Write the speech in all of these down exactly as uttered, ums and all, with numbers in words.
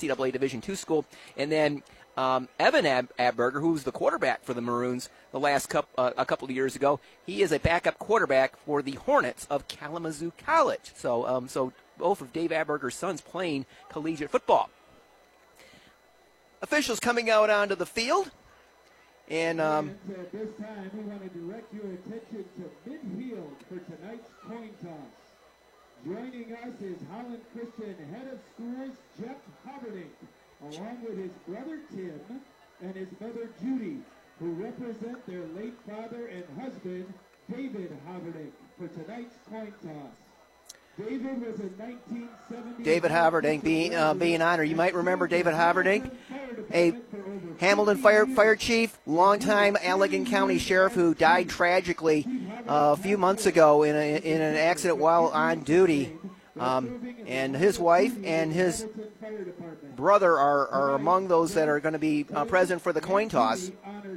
C double A Division two school. And then um, Evan Ab- Abberger, who's the quarterback for the Maroons the last couple, uh, a couple of years ago, he is a backup quarterback for the Hornets of Kalamazoo College. So, um, so both of Dave Abberger's sons playing collegiate football. Officials coming out onto the field. And, um, and uh, this time we want to direct your attention to midfield for tonight's coin toss. Joining us is Holland Christian Head of Schools Jeff Hoverding, along with his brother Tim and his mother Judy, who represent their late father and husband David Hoverding for tonight's coin toss. David was a nineteen seventy. David Hoverding being uh, being honored. You might remember David Hoverding, a Hamilton Fire Fire Chief, longtime Allegan County Sheriff who died tragically uh, a few months ago in a, in an accident while on duty. Um, and his wife and his brother are, are among those that are going to be uh, present for the coin toss.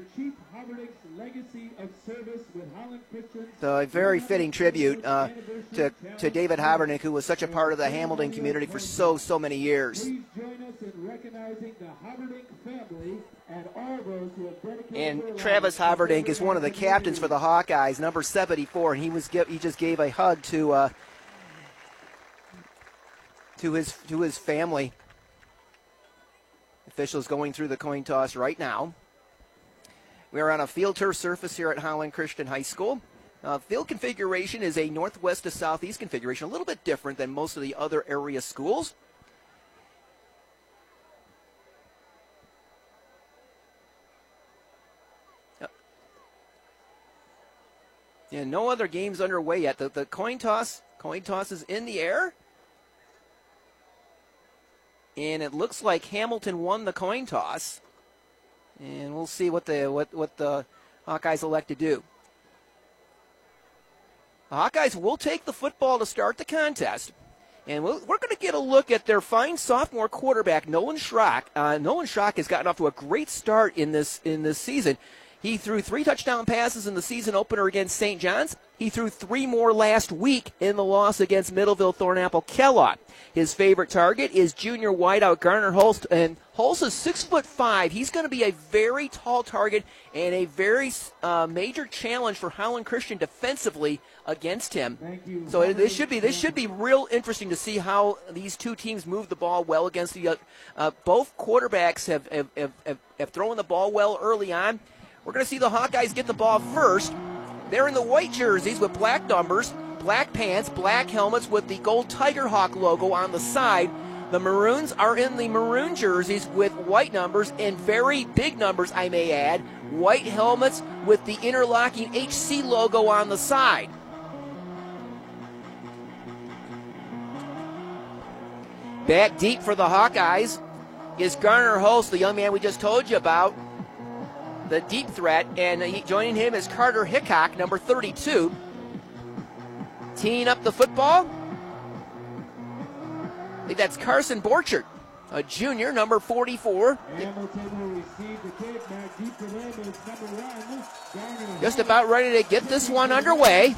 So a very fitting tribute uh, to, to David Hoverding, who was such a part of the Hamilton community for so, so many years. And Travis Hoverding is one of the captains for the Hawkeyes, number seventy-four, and he was he just gave a hug to uh, to his to his family. Officials going through the coin toss right now. We are on a field turf surface here at Holland Christian High School. Uh, field configuration is a northwest to southeast configuration, a little bit different than most of the other area schools. And no other games underway yet. The, the coin toss, coin toss is in the air. And it looks like Hamilton won the coin toss. And we'll see what the what, what the Hawkeyes elect to do. The Hawkeyes will take the football to start the contest. And we'll, we're going to get a look at their fine sophomore quarterback, Nolan Schrock. Uh, Nolan Schrock has gotten off to a great start in this in this season. He threw three touchdown passes in the season opener against Saint John's. He threw three more last week in the loss against Middleville Thornapple Kellogg. His favorite target is junior wideout Garner Holst, and Holst is six foot five. He's going to be a very tall target and a very uh, major challenge for Holland Christian defensively against him. So it, this should be this should be real interesting to see how these two teams move the ball well against the. Uh, uh, both quarterbacks have have, have have have thrown the ball well early on. We're going to see the Hawkeyes get the ball first. They're in the white jerseys with black numbers, black pants, black helmets with the gold Tiger Hawk logo on the side. The Maroons are in the maroon jerseys with white numbers and very big numbers, I may add, white helmets with the interlocking H C logo on the side. Back deep for the Hawkeyes is Garner Holst, the young man we just told you about, the deep threat, and he, joining him is Carter Hickok, number thirty-two. Teeing up the football, I think that's Carson Borchert, a junior, number forty-four. Just about ready to get this one underway.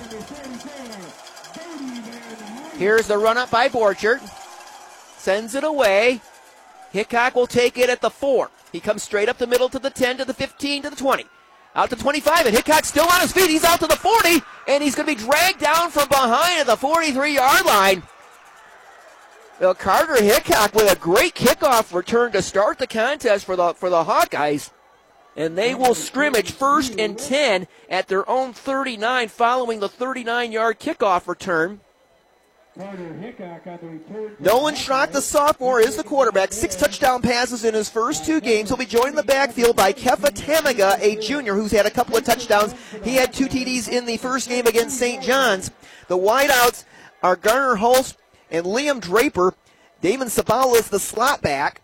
Here's the run up by Borchert. Sends it away. Hickok will take it at the four. He comes straight up the middle to the ten, to the fifteen, to the twenty. Out to twenty-five, and Hickok's still on his feet. He's out to the forty, and he's going to be dragged down from behind at the forty-three-yard line. Well, Carter Hickok with a great kickoff return to start the contest for the for the Hawkeyes. And they will scrimmage first and ten at their own thirty-nine following the thirty-nine-yard kickoff return. Nolan Schrock, the sophomore, is the quarterback. Six touchdown passes in his first two games. He'll be joined in the backfield by Kefa Tamaga, a junior who's had a couple of touchdowns. He had two T Ds in the first game against Saint John's. The wideouts are Garner Holst and Liam Draper. Damon Sabala is the slot back.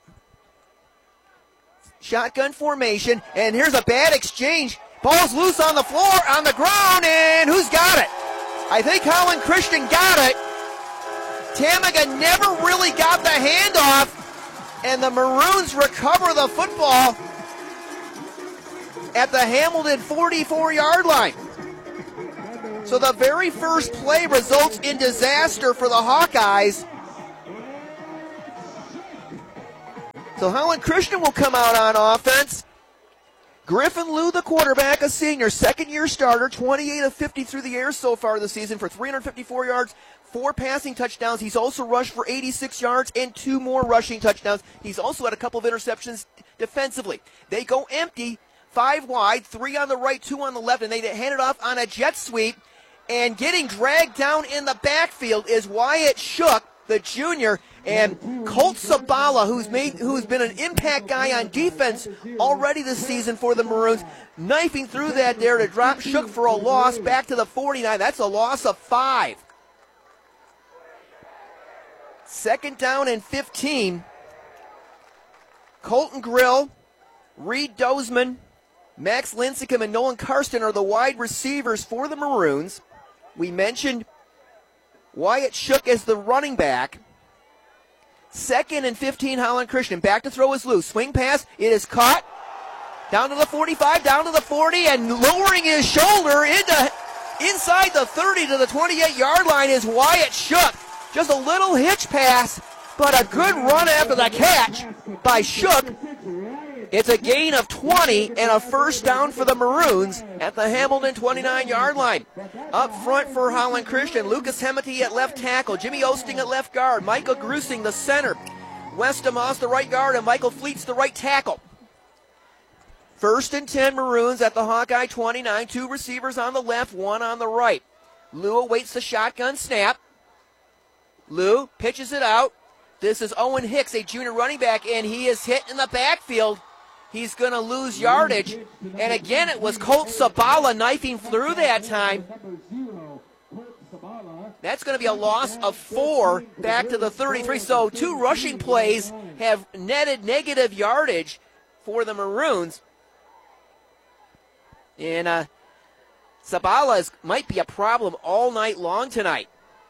Shotgun formation, and here's a bad exchange. Ball's loose on the floor, on the ground, and who's got it? I think Holland Christian got it. Tamaga never really got the handoff, and the Maroons recover the football at the Hamilton forty-four-yard line. So the very first play results in disaster for the Hawkeyes. So Holland Christian will come out on offense. Griffin Liu, the quarterback, a senior, second-year starter, twenty-eight of fifty through the air so far this season for three hundred fifty-four yards, four passing touchdowns. He's also rushed for eighty-six yards and two more rushing touchdowns. He's also had a couple of interceptions defensively. They go empty, five wide, three on the right, two on the left, and they hand it off on a jet sweep. And getting dragged down in the backfield is Wyatt Shook, the junior, and Colt Sabala, who's made, who's been an impact guy on defense already this season for the Maroons, knifing through that there to drop Shook for a loss back to the forty-nine. That's a loss of five. Second down and fifteen. Colton Grill, Reed Dozeman, Max Lincecum, and Nolan Karsten are the wide receivers for the Maroons. We mentioned Wyatt Shook as the running back. Second and fifteen, Holland Christian. Back to throw is loose. Swing pass. It is caught. Down to the forty-five, down to the forty, and lowering his shoulder into inside the thirty to the twenty-eight-yard line is Wyatt Shook. Just a little hitch pass, but a good run after the catch by Shook. It's a gain of twenty and a first down for the Maroons at the Hamilton twenty-nine-yard line. Up front for Holland Christian, Lucas Hemety at left tackle, Jimmy Osting at left guard, Michael Grusing the center, Wes DeMoss the right guard, and Michael Fleets the right tackle. First and ten Maroons at the Hawkeye twenty-nine, two receivers on the left, one on the right. Lou awaits the shotgun snap. Lou pitches it out. This is Owen Hicks, a junior running back, and he is hit in the backfield. He's going to lose yardage. And again, it was Colt Sabala knifing through that time. That's going to be a loss of four back to the thirty-three. So two rushing plays have netted negative yardage for the Maroons. And uh, Sabala is, might be a problem all night long tonight.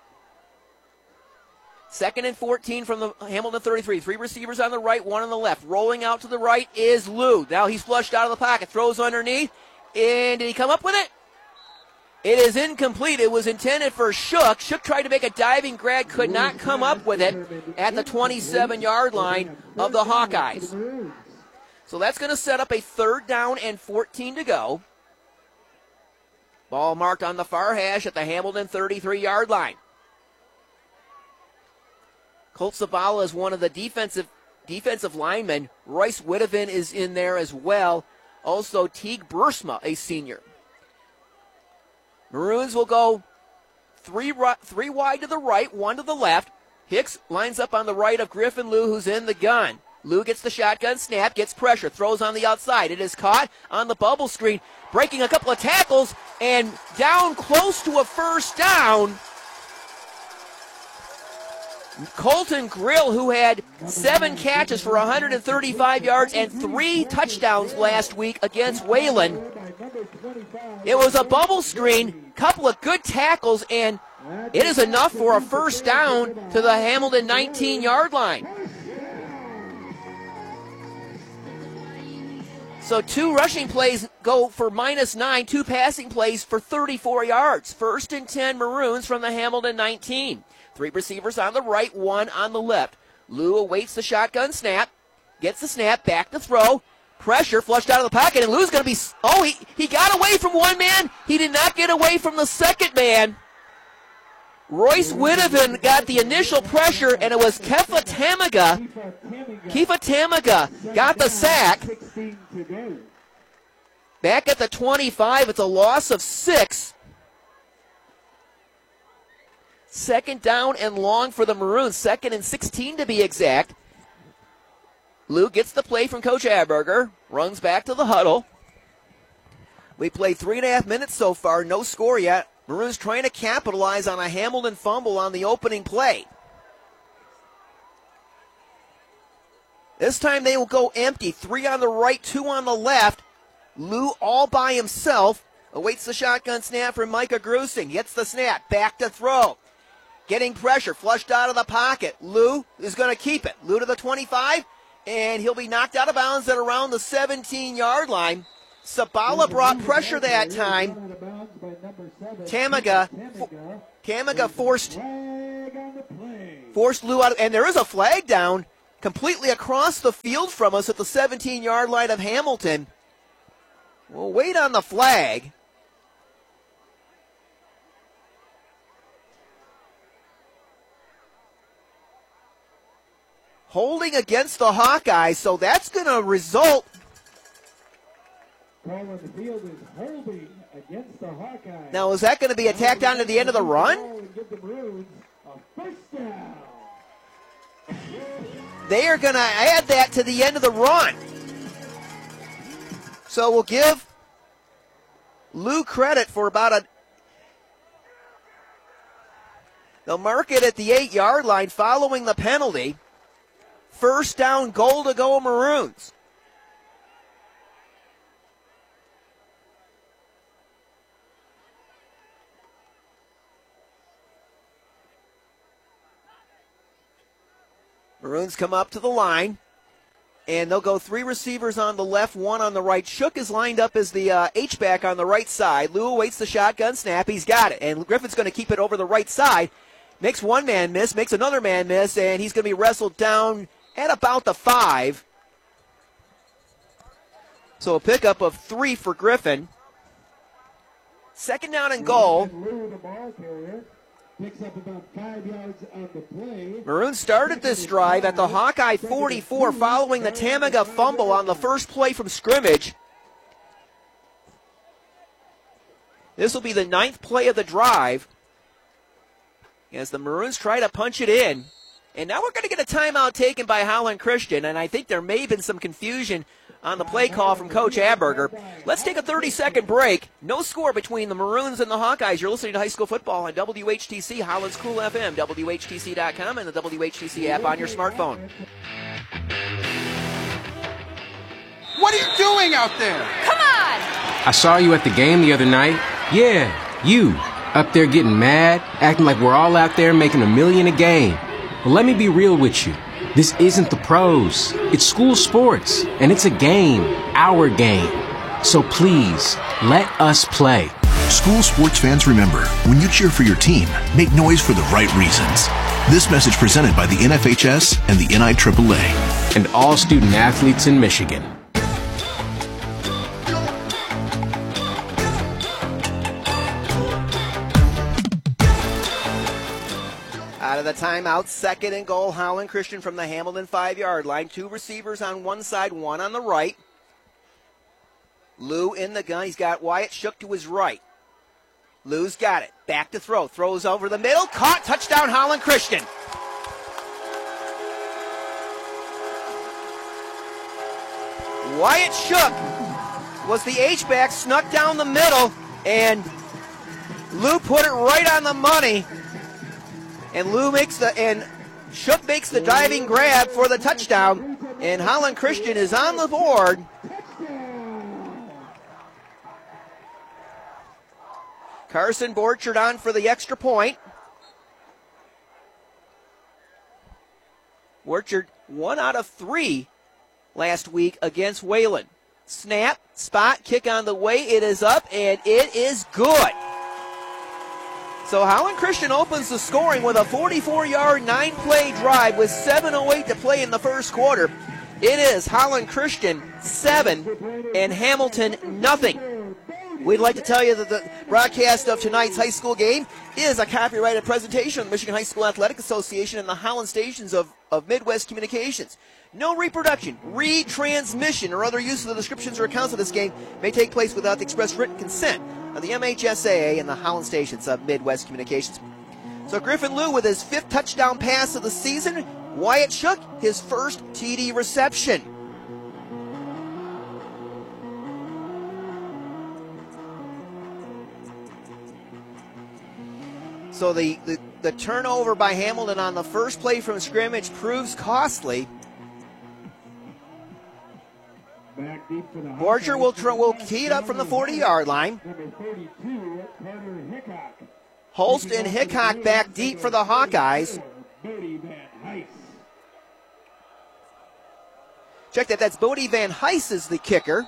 Second and fourteen from the Hamilton thirty-three. Three receivers on the right, one on the left. Rolling out to the right is Lou. Now he's flushed out of the pocket. Throws underneath. And did he come up with it? It is incomplete. It was intended for Shook. Shook tried to make a diving grab, could not come up with it at the twenty-seven-yard line of the Hawkeyes. So that's going to set up a third down and fourteen to go. Ball marked on the far hash at the Hamilton thirty-three-yard line. Colt Sabala is one of the defensive defensive linemen. Royce Whittevan is in there as well. Also, Teague Bursma, a senior. Maroons will go three, three wide to the right, one to the left. Hicks lines up on the right of Griffin Liu, who's in the gun. Liu gets the shotgun snap, gets pressure, throws on the outside. It is caught on the bubble screen, breaking a couple of tackles, and down close to a first down. Colton Grill, who had seven catches for one hundred thirty-five yards and three touchdowns last week against Wayland. It was a bubble screen, couple of good tackles, and it is enough for a first down to the Hamilton nineteen-yard line. So two rushing plays go for minus nine, two passing plays for thirty-four yards. First and ten Maroons from the Hamilton nineteen. Three receivers on the right, one on the left. Lou awaits the shotgun snap, gets the snap, back to throw. Pressure, flushed out of the pocket, and Lou's going to be, oh, he, he got away from one man. He did not get away from the second man. Royce Whittevan got the initial pressure, and it was Kefa Tamaga. Kefa Tamaga got the sack. Back at the twenty-five, it's a loss of six. Second down and long for the Maroons. Second and sixteen to be exact. Lou gets the play from Coach Aberger. Runs back to the huddle. We played three and a half minutes so far. No score yet. Maroons trying to capitalize on a Hamilton fumble on the opening play. This time they will go empty. Three on the right, two on the left. Lou all by himself. Awaits the shotgun snap from Micah Grusing. Gets the snap. Back to throw. Getting pressure, flushed out of the pocket. Lou is going to keep it. Lou to the twenty-five, and he'll be knocked out of bounds at around the seventeen-yard line. Sabala brought pressure that time. Tamaga, Tamaga forced, forced Lou out, and there is a flag down. completely across the field from us at the seventeen-yard line of Hamilton. We'll wait on the flag. Holding against the Hawkeyes, so that's going to result. Call on the field is holding against the Hawkeyes. Now, is that going to be attacked on to the end of the run? Give the Maroons a first down. They are going to add that to the end of the run. So we'll give Lou credit for about a. They'll mark it at the eight-yard line following the penalty. First down, goal to go, Maroons. Maroons come up to the line, and they'll go three receivers on the left, one on the right. Shook is lined up as the uh, H-back on the right side. Lou awaits the shotgun snap. He's got it, and Griffin's going to keep it over the right side. Makes one man miss, makes another man miss, and he's going to be wrestled down at about the five. So a pickup of three for Griffin. Second down and goal. Lou, the ball carrier, picks up about five yards on the play. Maroons started this drive at the Hawkeye forty-four following the Tamaga fumble on the first play from scrimmage. This will be the ninth play of the drive as the Maroons try to punch it in. And now we're going to get a timeout taken by Holland Christian, and I think there may have been some confusion on the play call from Coach Aberger. Let's take a thirty-second break. No score between the Maroons and the Hawkeyes. You're listening to High School Football on W H T C, Holland's Cool F M, W H T C dot com, and the W H T C app on your smartphone. What are you doing out there? Come on! I saw you at the game the other night. Yeah, you. Up there getting mad, acting like we're all out there making a million a game. Well, let me be real with you. This isn't the pros. It's school sports, and it's a game, our game. So please, let us play. School sports fans, remember, when you cheer for your team, make noise for the right reasons. This message presented by the N F H S and the N I triple A. And all student athletes in Michigan. Out of the timeout, second and goal, Holland Christian from the Hamilton five-yard line. Two receivers on one side, one on the right. Lou in the gun. He's got Wyatt Shook to his right. Lou's got it. Back to throw. Throws over the middle. Caught. Touchdown, Holland Christian. Wyatt Shook was the H-back, snuck down the middle, and Lou put it right on the money. And Lou makes the, and Shook makes the diving grab for the touchdown. And Holland Christian is on the board. Carson Borchard on for the extra point. Borchard, one out of three last week against Wayland. Snap, spot, kick on the way. It is up, and it is good. So Holland Christian opens the scoring with a forty-four-yard, nine-play drive with seven oh eight to play in the first quarter. It is Holland Christian seven and Hamilton nothing. We'd like to tell you that the broadcast of tonight's high school game is a copyrighted presentation of the Michigan High School Athletic Association and the Holland stations of, of Midwest Communications. No reproduction, retransmission, or other use of the descriptions or accounts of this game may take place without the express written consent of the M H S A A and the Holland stations of Midwest Communications. So Griffin Lou with his fifth touchdown pass of the season. Wyatt Shook, his first T D reception. So the, the, the turnover by Hamilton on the first play from scrimmage proves costly. Back deep for the Borger will, tr- will tee it up from the forty-yard line. Number thirty-two, Carter Hickok. Holst and Hickok back deep for the Hawkeyes. Bodie Van Heist. Check that, that's Bodie Van Heist is the kicker.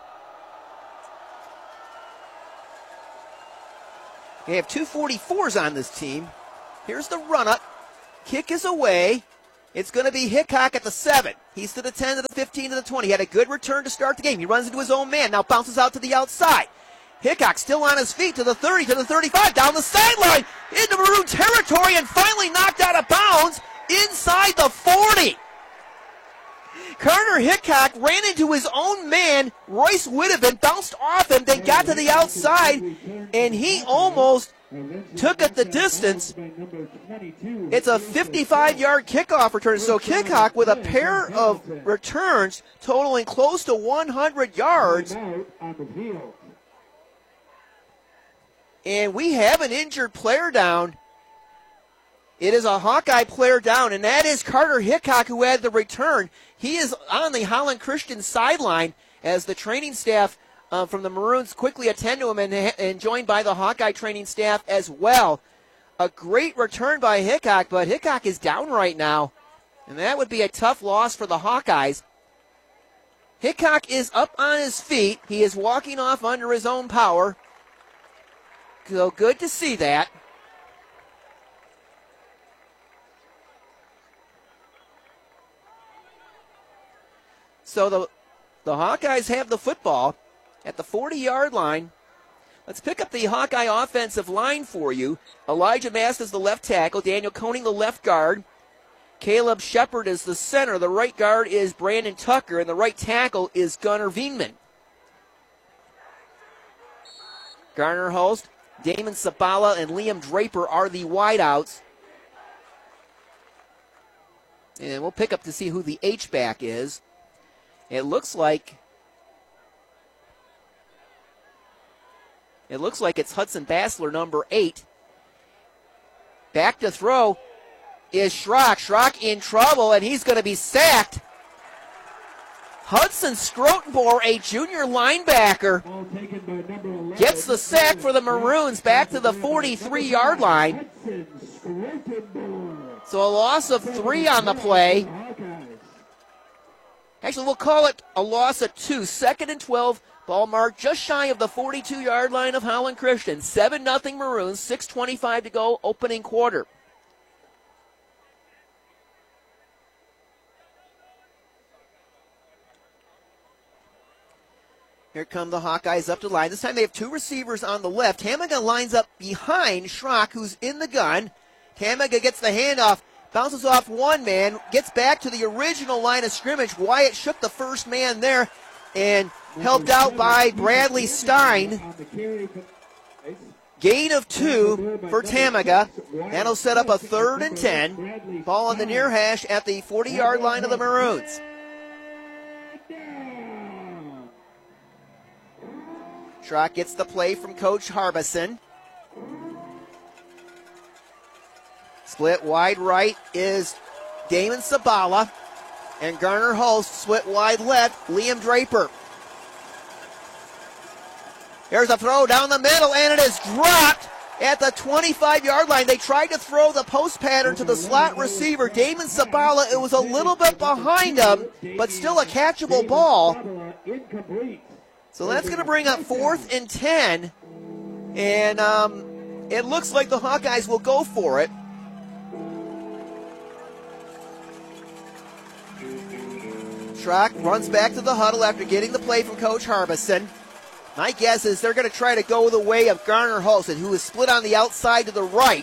They have two forty-fours on this team. Here's the run-up. Kick is away. It's going to be Hickok at the seven. He's to the ten, to the fifteen, to the twenty. He had a good return to start the game. He runs into his own man. Now bounces out to the outside. Hickok still on his feet to the thirty, to the thirty-five, down the sideline, into Maroon territory, and finally knocked out of bounds inside the forty. Carter Hickok ran into his own man, Royce Whittaven, bounced off him, then got to the outside, and he almost took it the distance. It's a fifty-five-yard kickoff return. So Hickok with a pair of returns totaling close to one hundred yards. And we have an injured player down. It is a Hawkeye player down, and that is Carter Hickok, who had the return. He is on the Holland Christian sideline as the training staff uh, from the Maroons quickly attend to him, and, and joined by the Hawkeye training staff as well. A great return by Hickok, but Hickok is down right now, and that would be a tough loss for the Hawkeyes. Hickok is up on his feet. He is walking off under his own power. So good to see that. So the, the Hawkeyes have the football at the forty-yard line. Let's pick up the Hawkeye offensive line for you. Elijah Mast is the left tackle. Daniel Koenig, the left guard. Caleb Shepard is the center. The right guard is Brandon Tucker, and the right tackle is Gunnar Veenman. Garner Holst, Damon Sabala, and Liam Draper are the wideouts. And we'll pick up to see who the H-back is. It looks like it looks like it's Hudson Bassler, number eight. Back to throw is Schrock. Schrock in trouble, and he's going to be sacked. Hudson Scrotenboer, a junior linebacker, gets the sack for the Maroons back to the forty-three-yard line. So a loss of three on the play. Actually, we'll call it a loss of two. Second and twelve, ball marked just shy of the forty-two-yard line of Holland Christian. seven nothing Maroons, six twenty-five to go, opening quarter. Here come the Hawkeyes up to the line. This time they have two receivers on the left. Tamaga lines up behind Schrock, who's in the gun. Tamaga gets the handoff, bounces off one man, gets back to the original line of scrimmage. Wyatt shook the first man there and helped out by Bradley Stein. Gain of two for Tamaga. That'll set up a third and ten. Ball on the near hash at the forty-yard line of the Maroons. Schrock gets the play from Coach Harbison. Split wide right is Damon Sabala. And Garner Holst split wide left, Liam Draper. Here's a throw down the middle, and it is dropped at the twenty-five-yard line. They tried to throw the post pattern to the slot receiver, Damon Sabala. It was a little bit behind him, but still a catchable ball. So that's going to bring up fourth and ten. And um, it looks like the Hawkeyes will go for it. Schrock runs back to the huddle after getting the play from Coach Harbison. My guess is they're going to try to go the way of Garner Holston, who is split on the outside to the right.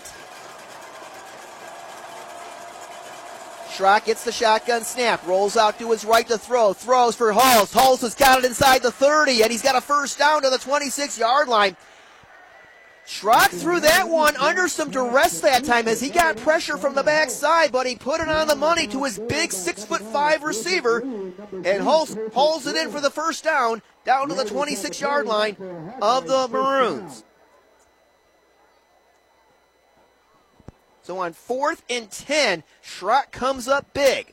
Schrock gets the shotgun snap, rolls out to his right to throw, throws for Holst. Holst has got it inside the thirty, and he's got a first down to the twenty-six-yard line. Schrock threw that one under some duress that time as he got pressure from the backside, but he put it on the money to his big six foot five receiver, and Holst hauls it in for the first down, down to the twenty-six-yard line of the Maroons. So on fourth and ten, Schrock comes up big.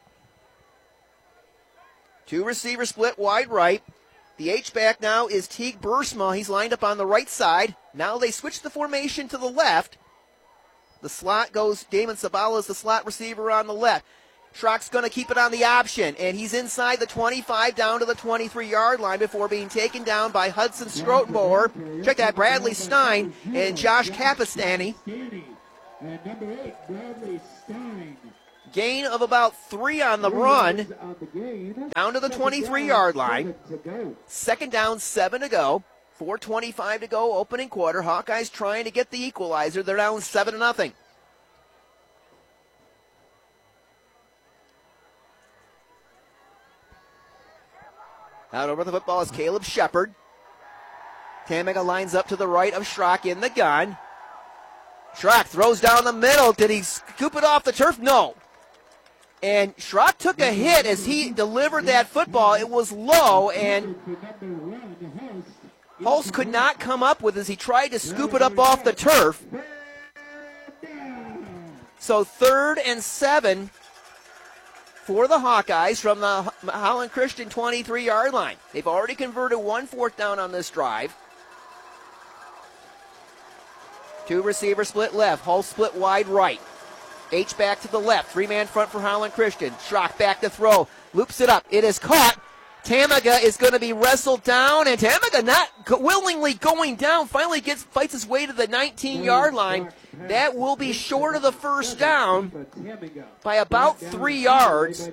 Two receiver split wide right. The H-back now is Teague Bursma. He's lined up on the right side. Now they switch the formation to the left. The slot goes, Damon Sabala is the slot receiver on the left. Schrock's going to keep it on the option, and he's inside the twenty-five down to the twenty-three-yard line before being taken down by Hudson Scrotenboer. Check that, Bradley Stein and Josh Capistani. And number eight, Bradley Stein. Gain of about three on the run. Down to the twenty-three-yard line. Second down, seven to go. four twenty-five to go, opening quarter. Hawkeyes trying to get the equalizer. They're down seven to nothing. Out over the football is Caleb Shepard. Tamiga lines up to the right of Schrock in the gun. Schrock throws down the middle. Did he scoop it off the turf? No. And Schrock took a hit as he delivered that football. It was low, and Hulse could not come up with it as he tried to scoop it up off the turf. So third and seven for the Hawkeyes from the Holland Christian twenty-three-yard line. They've already converted one fourth down on this drive. Two receiver split left. Hulse split wide right. H back to the left. Three-man front for Holland Christian. Schrock back to throw. Loops it up. It is caught. Tamiga is going to be wrestled down, and Tamiga not willingly going down. Finally gets fights his way to the nineteen-yard line. That will be short of the first down by about three yards.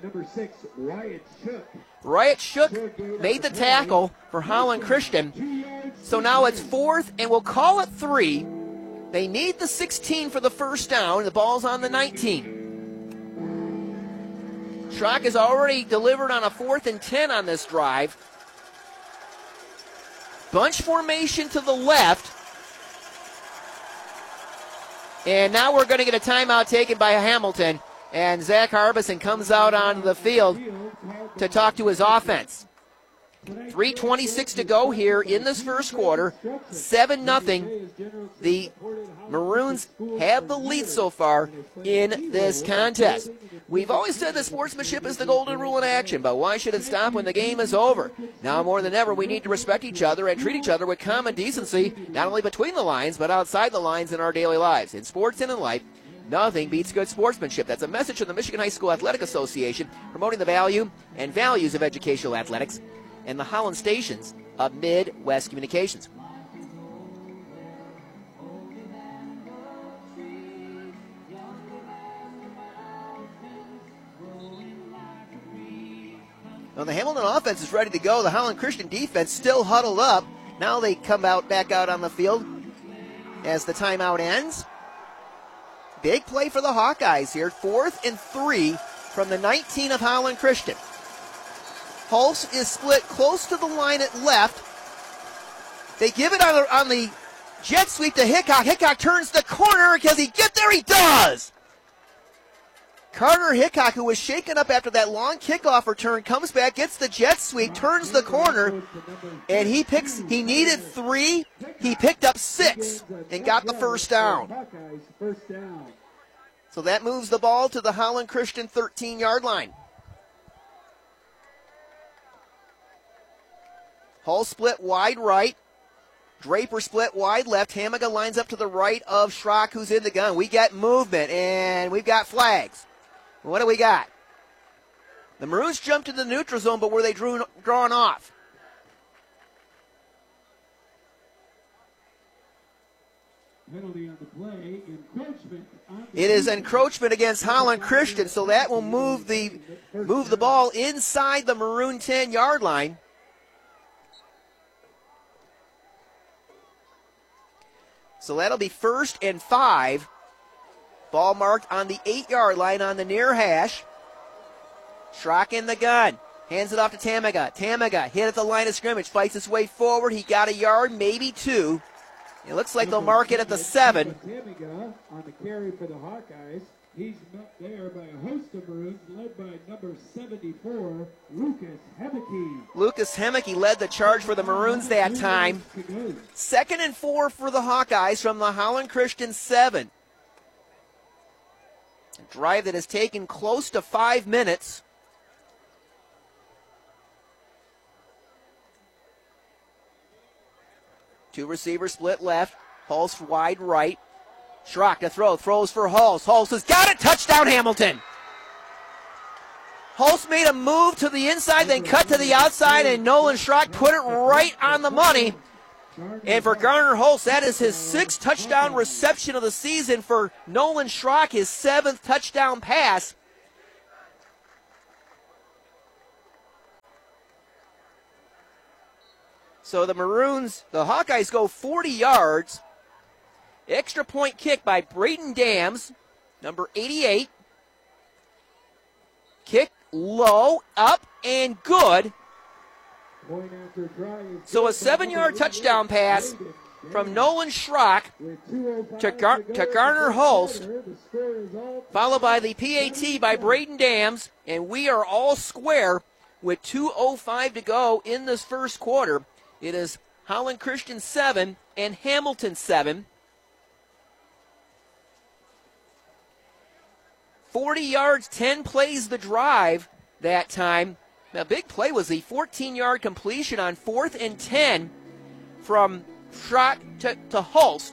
Wyatt Shook made the tackle for Holland Christian. So now it's fourth, and we'll call it three. They need the sixteen for the first down. The ball's on the nineteen. Schrock has already delivered on a fourth and ten on this drive. Bunch formation to the left. And now we're going to get a timeout taken by Hamilton. And Zach Harbison comes out on the field to talk to his offense. three twenty-six to go here in this first quarter. seven nothing. The Maroons have the lead so far in this contest. We've always said that sportsmanship is the golden rule in action, but why should it stop when the game is over? Now more than ever, we need to respect each other and treat each other with common decency, not only between the lines, but outside the lines in our daily lives. In sports and in life, nothing beats good sportsmanship. That's a message from the Michigan High School Athletic Association, promoting the value and values of educational athletics, and the Holland stations of Midwest Communications. Now the Hamilton offense is ready to go. The Holland Christian defense still huddled up. Now they come out back out on the field as the timeout ends. Big play for the Hawkeyes here. Fourth and three from the nineteen of Holland Christian. Hulse is split close to the line at left. They give it on the, on the jet sweep to Hickok. Hickok turns the corner. Does he get there? He does! Carter Hickok, who was shaken up after that long kickoff return, comes back, gets the jet sweep, turns the corner, and he picks, he needed three. He picked up six and got the first down. So that moves the ball to the Holland Christian thirteen-yard line. Hull split wide right. Draper split wide left. Hamiga lines up to the right of Schrock, who's in the gun. We got movement, and we've got flags. What do we got? The Maroons jumped to the neutral zone, but were they drew, drawn off? Penalty on the play, encroachment on the It is encroachment against Holland Christian, so that will move the move the ball inside the Maroon ten-yard line. So that'll be first and five. Ball marked on the eight-yard line on the near hash. Schrock in the gun. Hands it off to Tamiga. Tamiga hit at the line of scrimmage. Fights his way forward. He got a yard, maybe two. It looks like they'll mark it at the seven. Tamiga on the carry for the Hawkeyes. He's met there by a host of Maroons, led by number seventy-four, Lucas Hemeke. Lucas Hemeke led the charge for the Maroons that time. Second and four for the Hawkeyes from the Holland Christian seven. A drive that has taken close to five minutes. Two receivers split left. Hulse wide right. Schrock to throw. Throws for Hulse. Hulse has got it. Touchdown, Hamilton. Hulse made a move to the inside, then cut to the outside, and Nolan Schrock put it right on the money. And for Garner Hulse, that is his sixth touchdown reception of the season for Nolan Schrock, his seventh touchdown pass. So the Maroons, the Hawkeyes go forty yards. Extra point kick by Braden Dams, number eighty-eight. Kick low, up, and good. So a seven-yard touchdown pass from Nolan Schrock to, Gar- to Garner Holst, followed by the P A T by Braden Dams, and we are all square with two oh five to go in this first quarter. It is Holland Christian seven and Hamilton seven. forty yards, ten plays the drive that time. Now, big play was the fourteen-yard completion on fourth and ten from Schrock to, to Holst.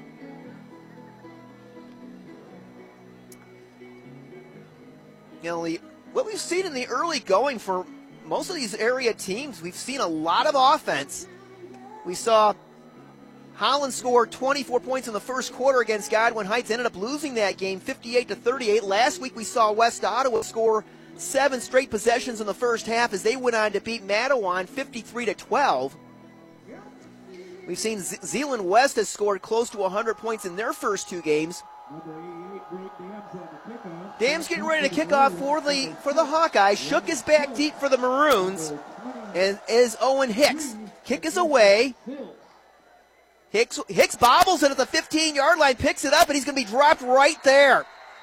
You know, the, what we've seen in the early going for most of these area teams, we've seen a lot of offense. We saw Holland score twenty-four points in the first quarter against Godwin Heights, ended up losing that game fifty-eight to thirty-eight. Last week we saw West Ottawa score seven straight possessions in the first half as they went on to beat Matawan fifty-three to twelve. We've seen Z- Zeeland West has scored close to one hundred points in their first two games. Dams getting ready to kick off for the for the Hawkeyes. Shook is back deep for the Maroons, and is Owen Hicks. Kick is away. Hicks Hicks bobbles it at the fifteen-yard line, picks it up, and he's going to be dropped right there.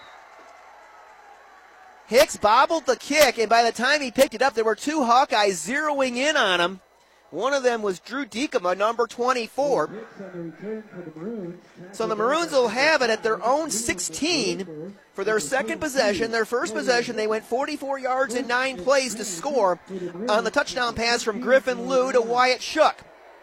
Hicks bobbled the kick, and by the time he picked it up, there were two Hawkeyes zeroing in on him. One of them was Drew Diekema, number twenty-four. So the Maroons will have it at their own sixteen for their second possession. Their first possession, they went forty-four yards in nine plays to score on the touchdown pass from Griffin Liu to Wyatt Shook.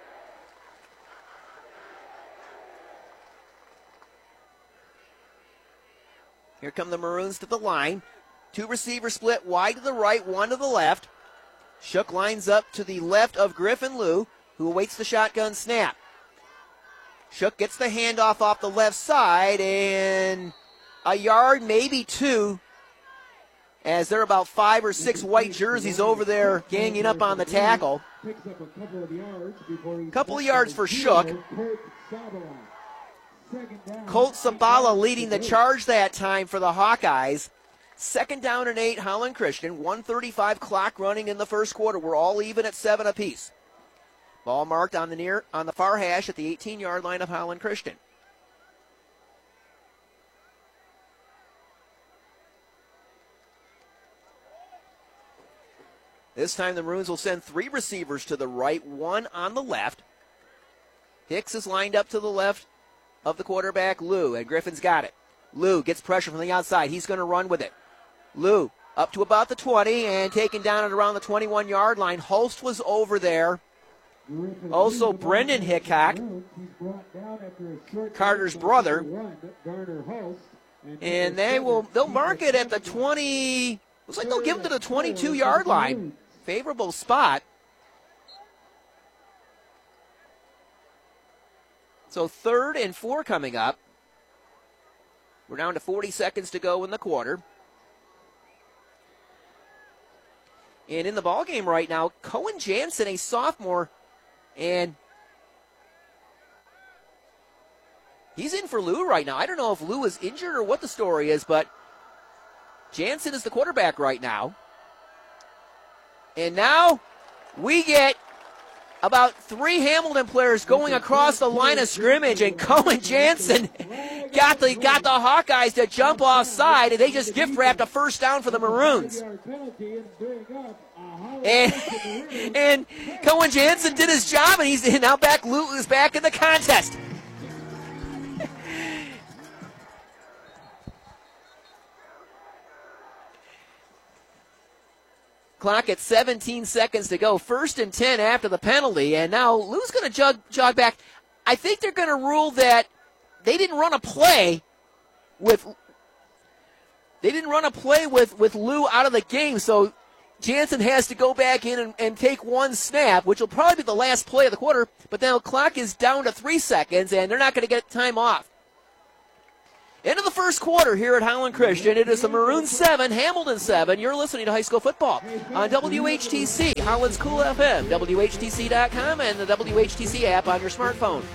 Here come the Maroons to the line. Two receivers split wide to the right, one to the left. Shook lines up to the left of Griffin Liu, who awaits the shotgun snap. Shook gets the handoff off the left side, and a yard, maybe two, as there are about five or six white jerseys over there ganging up on the tackle. A couple of yards for Shook. Colt Sabala leading the charge that time for the Hawkeyes. Second down and eight, Holland Christian. one thirty-five clock running in the first quarter. We're all even at seven apiece. Ball marked on the near on the far hash at the eighteen-yard line of Holland Christian. This time the Maroons will send three receivers to the right, one on the left. Hicks is lined up to the left of the quarterback, Liu, and Griffin's got it. Liu gets pressure from the outside. He's going to run with it. Liu up to about the twenty and taken down at around the twenty-one-yard line. Holst was over there. Also, Brendan Hickok, Carter's brother. And they will, they'll mark it at the twenty, looks like they'll give it to the twenty-two-yard line. Favorable spot. So third and four coming up. We're down to forty seconds to go in the quarter. And in the ballgame right now, Cohen Jansen, a sophomore, and he's in for Liu right now. I don't know if Liu is injured or what the story is, but Jansen is the quarterback right now. And now we get about three Hamilton players going across the line of scrimmage, and Cohen Jansen got the got the Hawkeyes to jump offside, and they just gift wrapped a first down for the Maroons. And, and Cohen Jansen did his job, and he's now back. Liu is back in the contest. Clock at seventeen seconds to go. First and ten after the penalty. And now Liu's going to jog, jog back. I think they're going to rule that they didn't run a play with they didn't run a play with, with Liu out of the game. So Jansen has to go back in and, and take one snap, which will probably be the last play of the quarter. But now the clock is down to three seconds, and they're not going to get time off. End of the first quarter here at Holland Christian. It is the Maroons seven, Hamilton seven. You're listening to high school football on W H T C, Holland's Cool F M, W H T C dot com, and the W H T C app on your smartphone.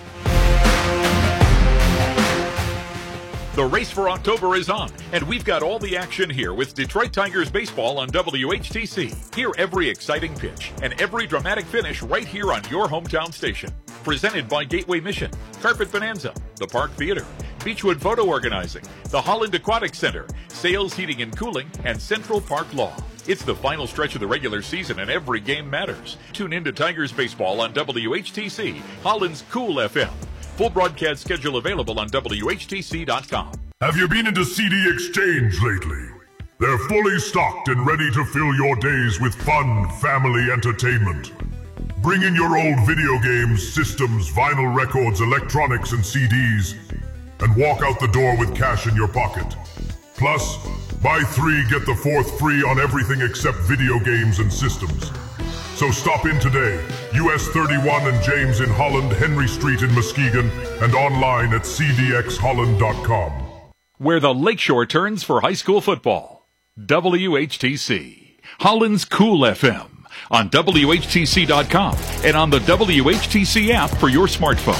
The race for October is on, and we've got all the action here with Detroit Tigers baseball on W H T C. Hear every exciting pitch and every dramatic finish right here on your hometown station. Presented by Gateway Mission, Carpet Bonanza, the Park Theater, Beechwood Photo Organizing, the Holland Aquatic Center, Sales Heating and Cooling, and Central Park Law. It's the final stretch of the regular season and every game matters. Tune in to Tigers baseball on W H T C, Holland's Cool F M. Full broadcast schedule available on W H T C dot com. Have you been into C D Exchange lately? They're fully stocked and ready to fill your days with fun, family entertainment. Bring in your old video games, systems, vinyl records, electronics, and C Ds, and walk out the door with cash in your pocket. Plus, buy three, get the fourth free on everything except video games and systems. So stop in today, U S thirty-one and James in Holland, Henry Street in Muskegon, and online at c d x holland dot com. Where the Lakeshore turns for high school football. W H T C, Holland's Cool F M, on W H T C dot com and on the W H T C app for your smartphone.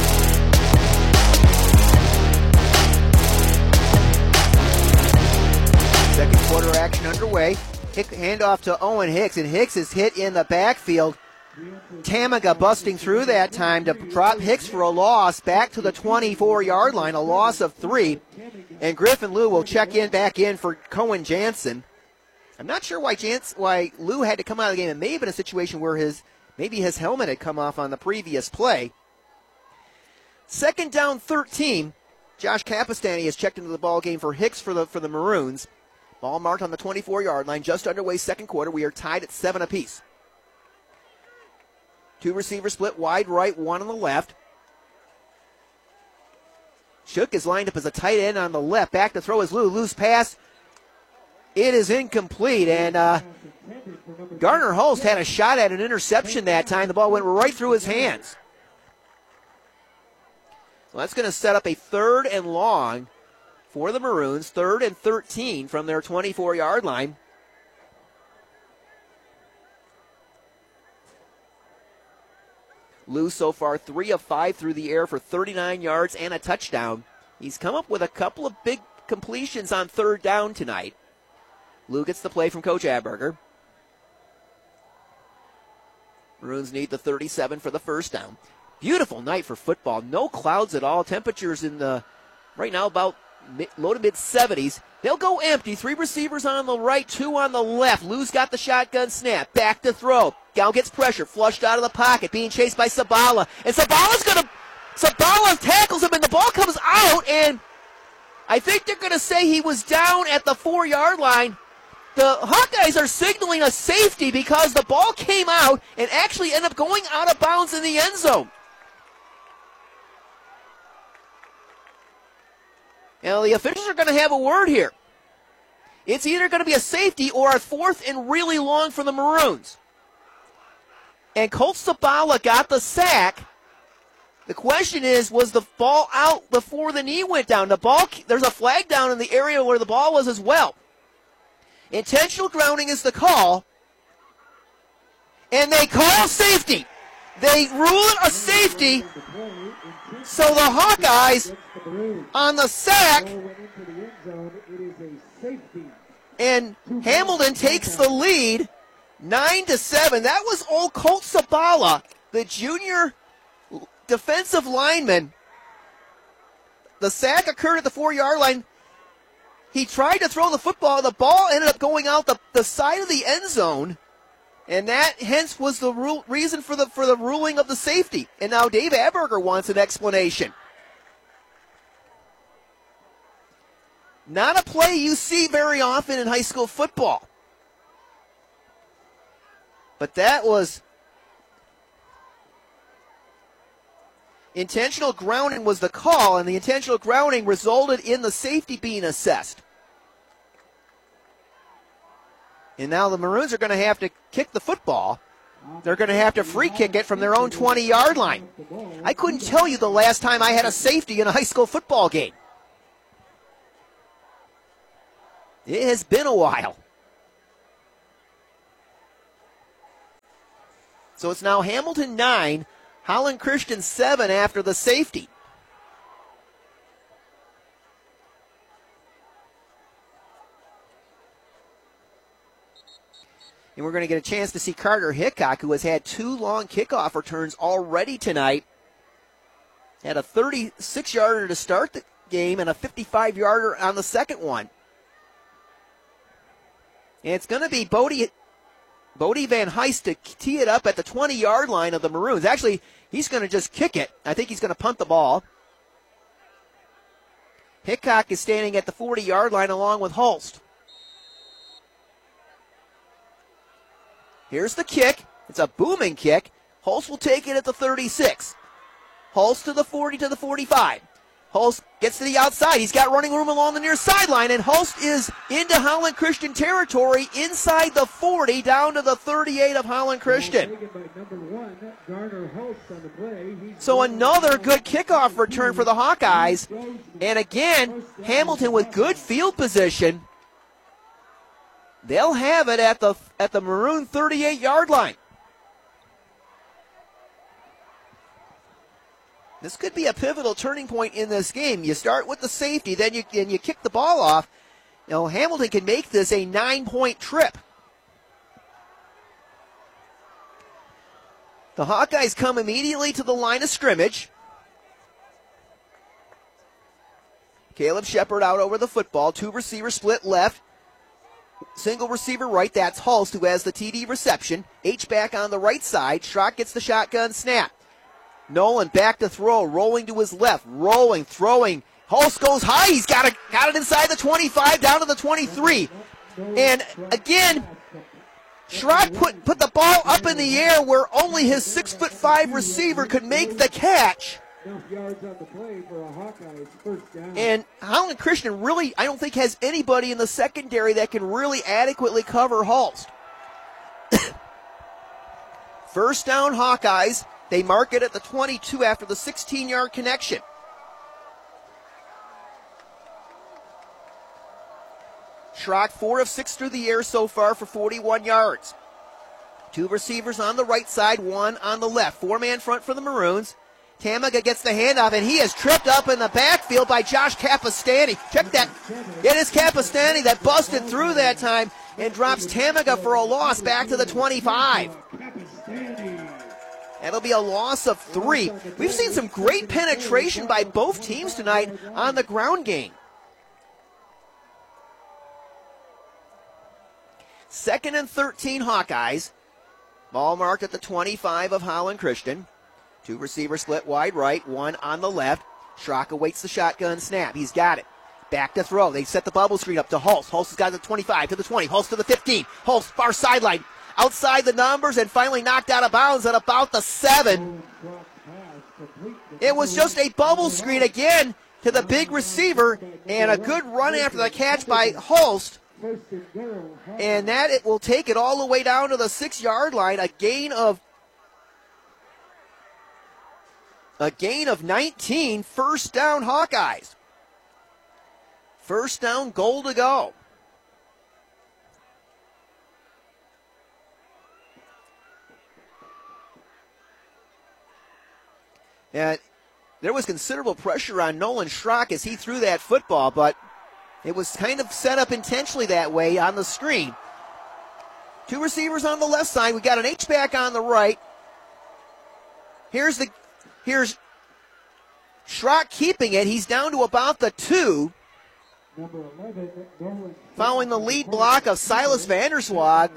Second quarter action underway. Hick, handoff to Owen Hicks, and Hicks is hit in the backfield. Tamaga busting through that time to drop Hicks for a loss back to the twenty-four-yard line, a loss of three. And Griffin Liu will check in back in for Cohen Jansen. I'm not sure why Jans- why Liu had to come out of the game. It may have been a situation where his maybe his helmet had come off on the previous play. Second down thirteen. Josh Capistani has checked into the ball game for Hicks for the for the Maroons. Ball marked on the twenty-four-yard line, just underway second quarter. We are tied at seven apiece. Two receivers split wide right, one on the left. Shook is lined up as a tight end on the left. Back to throw is Liu. Liu's pass. It is incomplete, and uh, Gardner Holst had a shot at an interception that time. The ball went right through his hands. So that's going to set up a third and long for the Maroons, third and thirteen from their twenty-four-yard line. Liu so far three of five through the air for thirty-nine yards and a touchdown. He's come up with a couple of big completions on third down tonight. Liu gets the play from Coach Abberger. Maroons need the thirty-seven for the first down. Beautiful night for football. No clouds at all. Temperatures in the right now about mid, low to mid seventies. They'll go empty. Three receivers on the right, two on the left. Liu's got the shotgun snap. Back to throw. Gal gets pressure. Flushed out of the pocket. Being chased by Sabala. And Sabala's going to... Sabala tackles him and the ball comes out. And I think they're going to say he was down at the four-yard line. The Hawkeyes are signaling a safety because the ball came out and actually ended up going out of bounds in the end zone. Now, the officials are going to have a word here. It's either going to be a safety or a fourth and really long for the Maroons. And Colt Sabala got the sack. The question is, was the ball out before the knee went down? The ball, there's a flag down in the area where the ball was as well. Intentional grounding is the call. And they call safety. They rule it a safety. So the Hawkeyes on the sack. And Hamilton takes the lead nine to seven. That was old Colt Sabala, the junior defensive lineman. The sack occurred at the four-yard line. He tried to throw the football. The ball ended up going out the, the side of the end zone. And that, hence, was the rule, reason for the for the ruling of the safety. And now Dave Abberger wants an explanation. Not a play you see very often in high school football. But that was... Intentional grounding was the call, and the intentional grounding resulted in the safety being assessed. And now the Maroons are going to have to kick the football. They're going to have to free kick it from their own twenty-yard line. I couldn't tell you the last time I had a safety in a high school football game. It has been a while. So it's now Hamilton nine, Holland Christian seven after the safety. And we're going to get a chance to see Carter Hickok, who has had two long kickoff returns already tonight. Had a thirty-six-yarder to start the game and a fifty-five-yarder on the second one. And it's going to be Bodie, Bodie Van Heist to tee it up at the twenty-yard line of the Maroons. Actually, he's going to just kick it. I think he's going to punt the ball. Hickok is standing at the forty-yard line along with Holst. Here's the kick. It's a booming kick. Holst will take it at the thirty-six. Holst to the forty, to the forty-five. Holst gets to the outside. He's got running room along the near sideline, and Holst is into Holland Christian territory inside the forty down to the thirty-eight of Holland Christian. So another good kickoff return for the Hawkeyes. And again, Hamilton with good field position. They'll have it at the at the Maroon thirty-eight-yard line. This could be a pivotal turning point in this game. You start with the safety, then you and you kick the ball off. You know, Hamilton can make this a nine-point trip. The Hawkeyes come immediately to the line of scrimmage. Caleb Shepard out over the football. Two receiver split left. Single receiver right, that's Holst, who has the T D reception. H-back on the right side. Schrock gets the shotgun snap. Nolan back to throw, rolling to his left, rolling, throwing. Holst goes high. He's got it, got it inside the twenty-five, down to the twenty-three. And again, Schrock put, put the ball up in the air where only his six foot five receiver could make the catch. And Holland Christian really, I don't think, has anybody in the secondary that can really adequately cover Holst. First down, Hawkeyes. They mark it at the twenty-two after the sixteen-yard connection. Schrock four of six through the air so far for forty-one yards. Two receivers on the right side, one on the left. Four-man front for the Maroons. Tamaga gets the handoff, and he is tripped up in the backfield by Josh Capistani. Check that. It is Capistani that busted through that time and drops Tamaga for a loss back to the twenty-five. That'll be a loss of three. We've seen some great penetration by both teams tonight on the ground game. Second and thirteen, Hawkeyes. Ball marked at the twenty-five of Holland Christian. Two receivers split wide right, one on the left. Schrock awaits the shotgun snap. He's got it. Back to throw. They set the bubble screen up to Holst. Holst has got the twenty-five to the twenty. Holst to the fifteen. Holst far sideline. Outside the numbers and finally knocked out of bounds at about the seven. It was just a bubble screen again to the big receiver and a good run after the catch by Holst. And that it will take it all the way down to the six-yard line. A gain of a gain of nineteen. First down, Hawkeyes. First down, goal to go. And there was considerable pressure on Nolan Schrock as he threw that football, but it was kind of set up intentionally that way on the screen. Two receivers on the left side. We got an H-back on the right. Here's the here's Schrock keeping it. He's down to about the two. Following the lead block of Silas Vanderswag.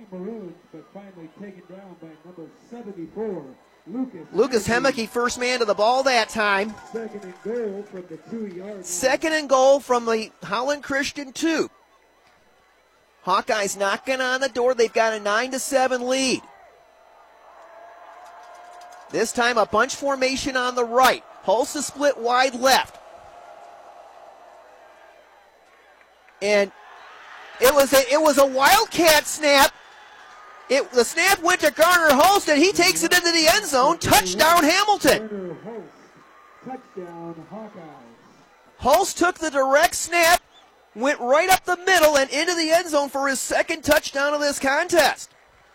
Lucas Hemeke, first man to the ball that time. Second and goal from the two-yard Second and goal from the Holland Christian two. Hawkeyes knocking on the door. They've got a nine to seven lead. This time a bunch formation on the right. Holst is split wide left. And it was a, it was a Wildcat snap. It, the snap went to Garner Holst, and he takes it into the end zone. Touchdown, Hamilton. Touchdown, Hawkeyes. Holst took the direct snap, went right up the middle and into the end zone for his second touchdown of this contest.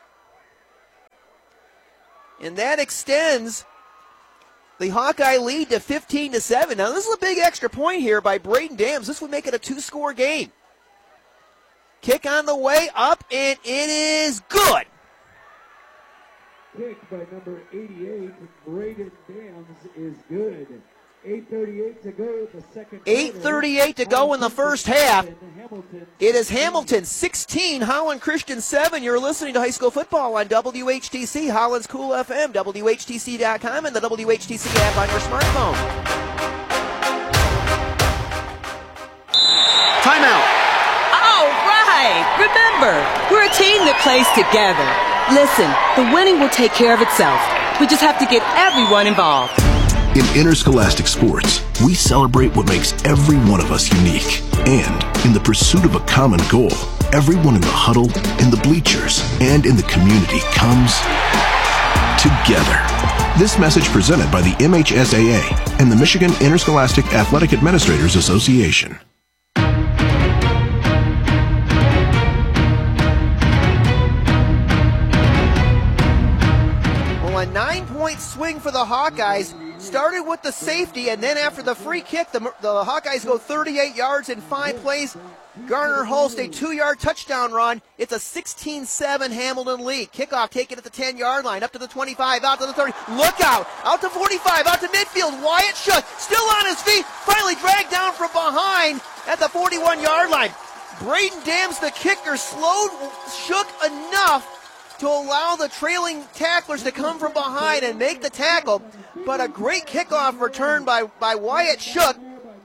And that extends the Hawkeye lead to fifteen to seven. Now, this is a big extra point here by Braden Dams. This would make it a two-score game. Kick on the way up, and it is good. Kick by number eighty-eight, Braden Dams, is good. eight thirty-eight to go the second eight thirty-eight to go in the first half. It is Hamilton sixteen, Holland Christian seven. You're listening to High School Football on W H T C, Holland's Cool F M, W H T C dot com, and the W H T C app on your smartphone. Timeout. All right. Remember, we're a team that plays together. Listen, the winning will take care of itself. We just have to get everyone involved. In interscholastic sports, we celebrate what makes every one of us unique. And in the pursuit of a common goal, everyone in the huddle, in the bleachers, and in the community comes together. This message presented by the M H S A A and the Michigan Interscholastic Athletic Administrators Association. A nine-point swing for the Hawkeyes. Started with the safety, and then after the free kick, the, the Hawkeyes go thirty-eight yards in five plays. Garner Holst, a two-yard touchdown run. It's a sixteen seven Hamilton lead. Kickoff taken at the ten-yard line, up to the twenty-five, out to the thirty. Look out! Out to forty-five, out to midfield. Wyatt Shook, still on his feet, finally dragged down from behind at the forty-one-yard line. Braden Dams, the kicker, slowed Shook enough to allow the trailing tacklers to come from behind and make the tackle. But a great kickoff return by, by Wyatt Shook.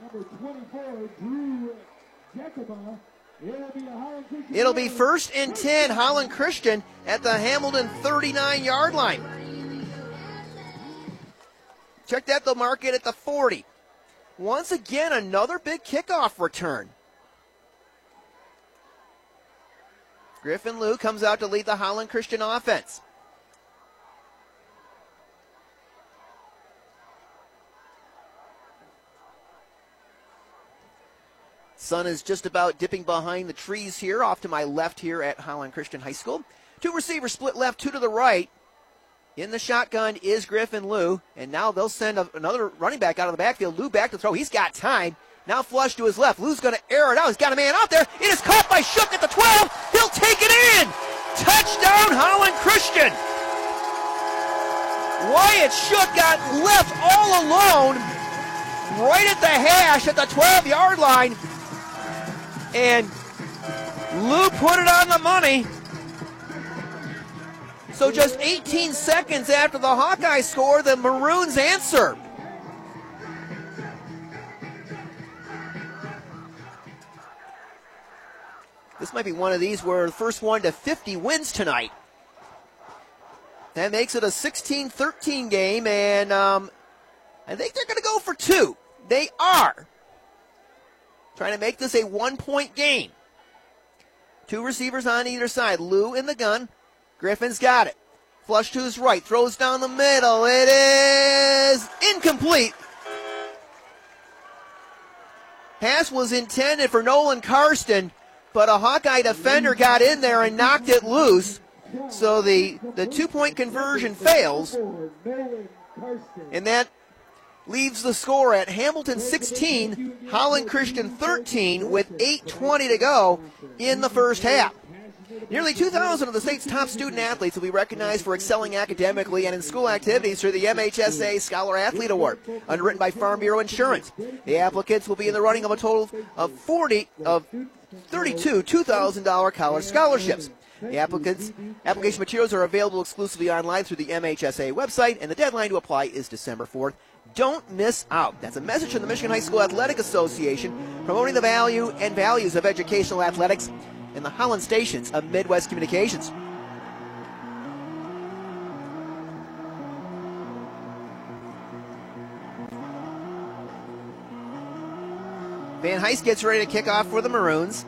It'll be first and ten, Holland Christian at the Hamilton thirty-nine-yard line. Check that, they'll mark it at the forty. Once again, another big kickoff return. Griffin Liu comes out to lead the Holland Christian offense. Sun is just about dipping behind the trees here, off to my left here at Holland Christian High School. Two receivers split left, two to the right. In the shotgun is Griffin Liu, and now they'll send a, another running back out of the backfield. Liu back to throw. He's got time. Now flush to his left. Liu's going to air it out. He's got a man out there. It is caught by Shook at the twelve. He'll take it in. Touchdown, Holland Christian. Wyatt Shook got left all alone right at the hash at the twelve-yard line. And Liu put it on the money. So just eighteen seconds after the Hawkeyes score, the Maroons answer. This might be one of these where the first one to fifty wins tonight. That makes it a sixteen thirteen game, and um, I think they're going to go for two. They are. Trying to make this a one-point game. Two receivers on either side. Liu in the gun. Griffin's got it. Flush to his right. Throws down the middle. It is incomplete. Pass was intended for Nolan Karsten, but a Hawkeye defender got in there and knocked it loose. So the, the two-point conversion fails. And that leaves the score at Hamilton sixteen, Holland Christian thirteen, with eight twenty to go in the first half. Nearly two thousand of the state's top student athletes will be recognized for excelling academically and in school activities through the M H S A Scholar Athlete Award, underwritten by Farm Bureau Insurance. The applicants will be in the running of a total of forty of thirty-two two thousand dollars college scholarships. The applicants application materials are available exclusively online through the M H S A website, and the deadline to apply is December fourth. Don't miss out. That's a message from the Michigan High School Athletic Association, promoting the value and values of educational athletics and the Holland stations of Midwest Communications. Van Heist gets ready to kick off for the Maroons.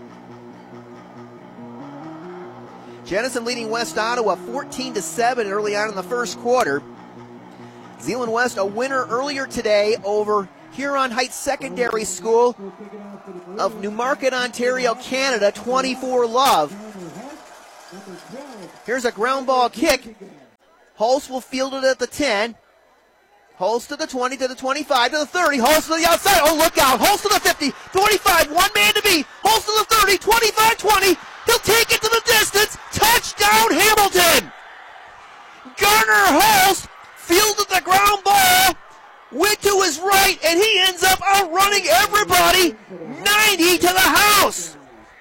Jenison leading West Ottawa fourteen to seven early on in the first quarter. Zeeland West a winner earlier today over Huron Heights Secondary School of Newmarket, Ontario, Canada, twenty-four love. Here's a ground ball kick. Holst will field it at the ten. Holst to the twenty, to the twenty-five, to the thirty. Holst to the outside. Oh, look out. Holst to the fifty, twenty-five, one man to beat. Holst to the thirty, twenty-five, twenty. He'll take it to the distance. Touchdown, Hamilton. Garner Holst fielded the ground ball, went to his right, and he ends up outrunning everybody, ninety to the house.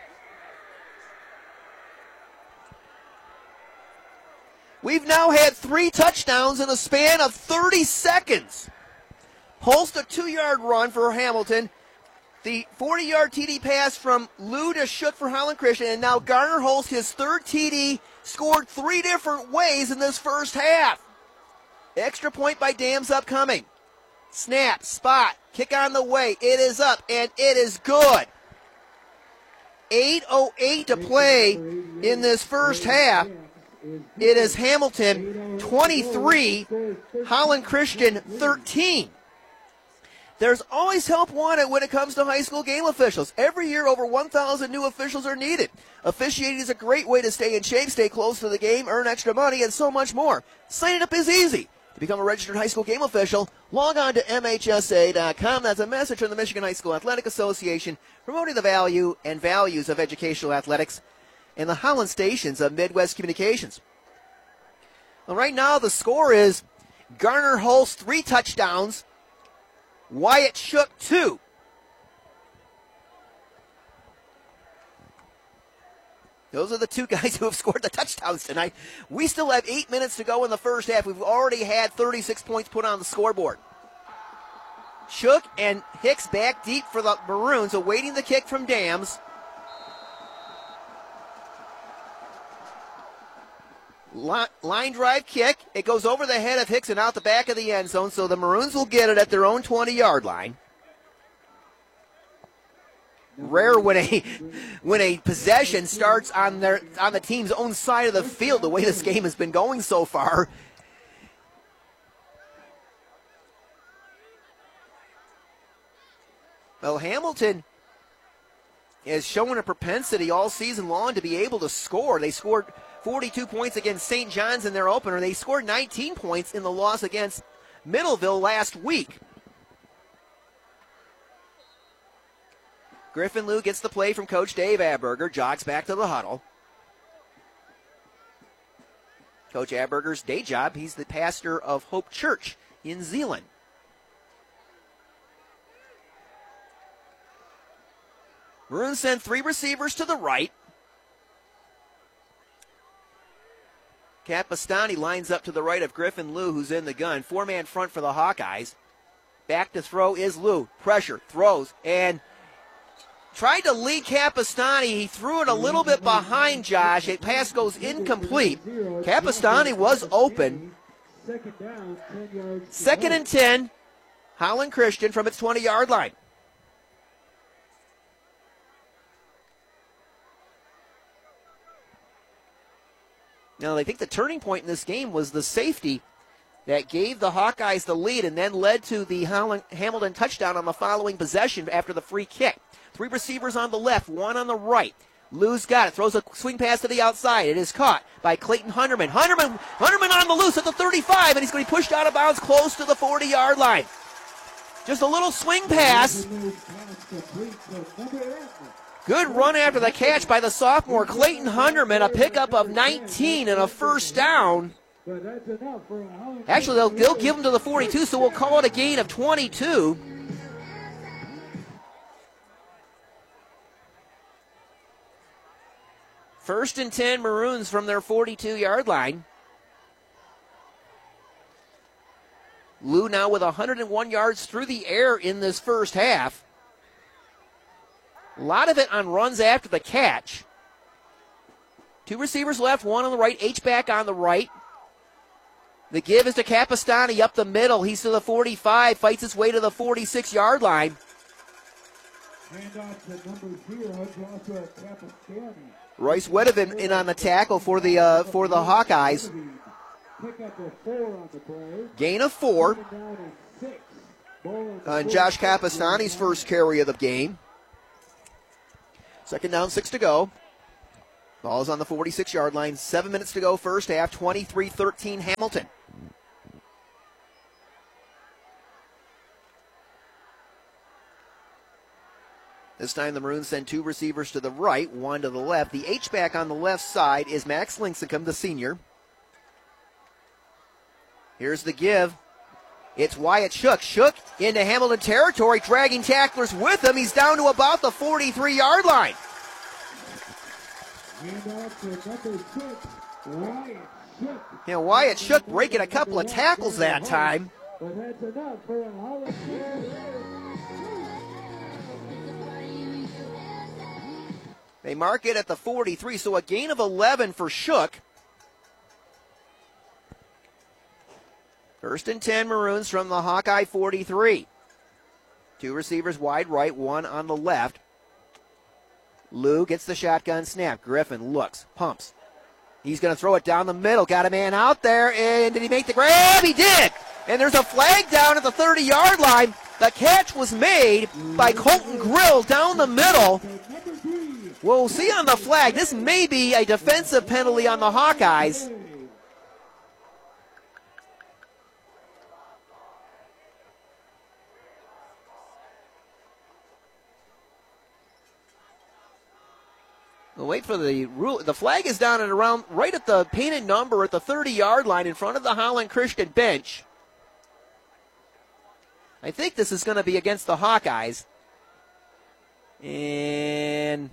We've now had three touchdowns in a span of thirty seconds. Holst, a two-yard run for Hamilton. The forty-yard T D pass from Lou to Shook for Holland Christian, and now Garner Holst, his third T D, scored three different ways in this first half. Extra point by Dams upcoming. Snap, spot, kick on the way. It is up, and it is good. eight oh eight to play in this first half. It is Hamilton twenty-three, Holland Christian thirteen. There's always help wanted when it comes to high school game officials. Every year, over one thousand new officials are needed. Officiating is a great way to stay in shape, stay close to the game, earn extra money, and so much more. Signing up is easy. To become a registered high school game official, log on to M H S A dot com. That's a message from the Michigan High School Athletic Association promoting the value and values of educational athletics and the Holland stations of Midwest Communications. Well, right now the score is Garner Holst, three touchdowns, Wyatt Shook, two. Those are the two guys who have scored the touchdowns tonight. We still have eight minutes to go in the first half. We've already had thirty-six points put on the scoreboard. Shook and Hicks back deep for the Maroons, awaiting the kick from Dams. Line drive kick. It goes over the head of Hicks and out the back of the end zone, so the Maroons will get it at their own twenty-yard line. Rare when a when a possession starts on their on the team's own side of the field, the way this game has been going so far. Well, Hamilton is showing a propensity all season long to be able to score. They scored forty-two points against Saint John's in their opener. They scored nineteen points in the loss against Middleville last week. Griffin Liu gets the play from Coach Dave Abberger, jogs back to the huddle. Coach Abberger's day job, he's the pastor of Hope Church in Zeeland. Maroons send three receivers to the right. Capistani lines up to the right of Griffin Liu, who's in the gun. Four-man front for the Hawkeyes. Back to throw is Liu. Pressure, throws, and tried to lead Capistani. He threw it a little bit behind Josh. A pass goes incomplete. Capistani was open. Second and ten. Holland Christian from its twenty-yard line. Now, I think the turning point in this game was the safety that gave the Hawkeyes the lead and then led to the Holland, Hamilton touchdown on the following possession after the free kick. Three receivers on the left, one on the right. Lou's got it, throws a swing pass to the outside. It is caught by Clayton Hunterman. Hunterman, Hunterman on the loose at the thirty-five, and he's going to be pushed out of bounds close to the forty-yard line. Just a little swing pass. Good run after the catch by the sophomore Clayton Hunterman, a pickup of nineteen and a first down. Actually, they'll, they'll give him to the forty-two, so we'll call it a gain of twenty-two. First and ten Maroons from their forty-two-yard line. Liu now with one hundred one yards through the air in this first half. A lot of it on runs after the catch. Two receivers left, one on the right, H-back on the right. The give is to Capistani up the middle. He's to the forty-five, fights his way to the forty-six-yard line. Royce Wedevin in on the tackle for the uh, for the Hawkeyes. Gain of four. on Josh Capistani's first carry of the game. Second down, six to go. Ball is on the forty-six-yard line. Seven minutes to go first half, twenty-three thirteen Hamilton. This time the Maroons send two receivers to the right, one to the left. The H-back on the left side is Max Lincecum, the senior. Here's the give. It's Wyatt Shook. Shook into Hamilton territory, dragging tacklers with him. He's down to about the forty-three-yard line. You know, Wyatt Shook breaking a couple of tackles that time. But that's enough for a Holland. They mark it at the forty-three, so a gain of eleven for Shook. First and ten Maroons from the Hawkeye forty-three. Two receivers wide right, one on the left. Lou gets the shotgun snap. Griffin looks, pumps. He's going to throw it down the middle. Got a man out there, and did he make the grab? He did! And there's a flag down at the thirty-yard line. The catch was made by Colton Grill down the middle. We'll see on the flag. This may be a defensive penalty on the Hawkeyes. We'll wait for the rule. The flag is down at around right at the painted number at the thirty-yard line in front of the Holland Christian bench. I think this is going to be against the Hawkeyes. And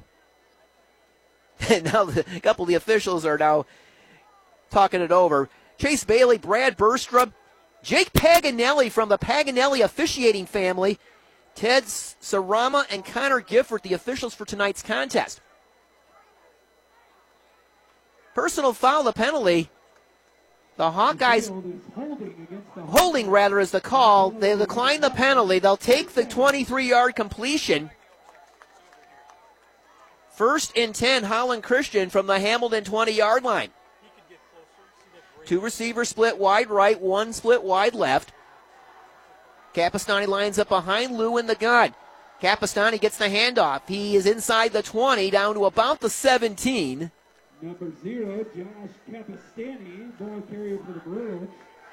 now the, a couple of the officials are now talking it over. Chase Bailey, Brad Berstrom, Jake Paganelli from the Paganelli officiating family, Ted Sarama, and Connor Gifford, the officials for tonight's contest. Personal foul, the penalty. The Hawkeyes, holding rather is the call. They decline the penalty. They'll take the twenty-three-yard completion. First and ten, Holland Christian from the Hamilton twenty-yard line. Two receivers split wide right, one split wide left. Capistani lines up behind Lou in the gun. Capistani gets the handoff. He is inside the twenty, down to about the seventeen. Number zero, Josh Capistani, ball carrier for the Bruins.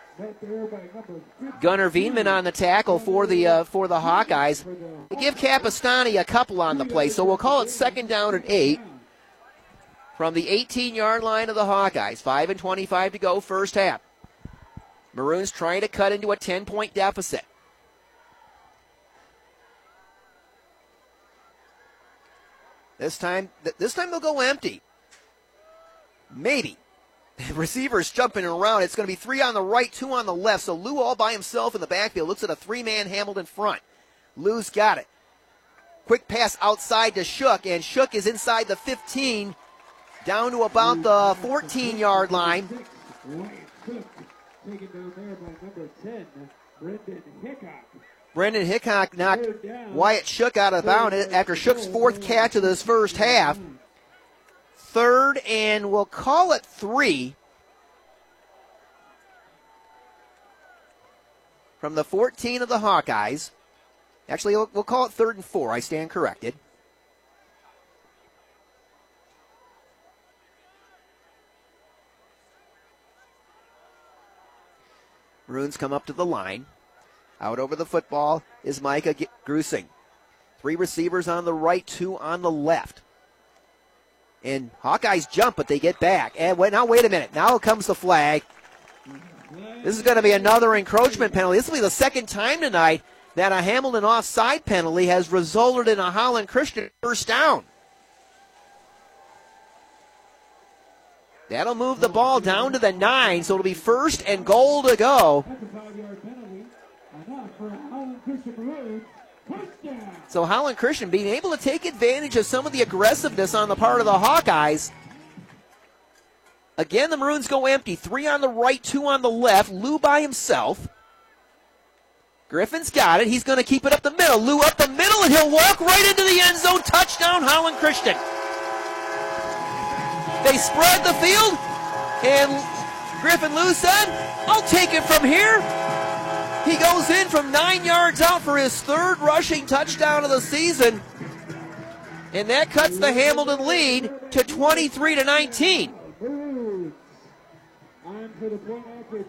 Gunnar Veenman on the tackle for the uh, for the Hawkeyes. They give Capistani a couple on the play, so we'll call it second down and eight from the eighteen-yard line of the Hawkeyes. five and twenty-five to go, first half. Maroons trying to cut into a ten-point deficit. This time, this time they'll go empty. Maybe. Receivers jumping around. It's going to be three on the right, two on the left. So Lou all by himself in the backfield. Looks at a three-man Hamilton front. Lou's got it. Quick pass outside to Shook, and Shook is inside the fifteen, down to about the fourteen-yard line. Taken down there by number ten, Brendan Hickok. Brendan Hickok knocked Wyatt Shook out of bounds after Shook's fourth catch of this first half. Third, and we'll call it three from the fourteen of the Hawkeyes. Actually, we'll, we'll call it third and four. I stand corrected. Maroons come up to the line. Out over the football is Micah Grusing. Three receivers on the right, two on the left. And Hawkeyes jump, but they get back. And wait, now wait a minute. Now comes the flag. This is going to be another encroachment penalty. This will be the second time tonight that a Hamilton offside penalty has resulted in a Holland Christian first down. That'll move the ball down to the nine, so it'll be first and goal to go. That's a five-yard penalty. Enough for Holland Christian Maroons. Touchdown. So Holland Christian being able to take advantage of some of the aggressiveness on the part of the Hawkeyes. Again, the Maroons go empty. Three on the right, two on the left. Lou by himself. Griffin's got it. He's going to keep it up the middle. Lou up the middle, and he'll walk right into the end zone. Touchdown, Holland Christian. They spread the field, and Griffin Lou said, I'll take it from here. He goes in from nine yards out for his third rushing touchdown of the season. And that cuts the Hamilton lead to twenty-three to nineteen. On for the point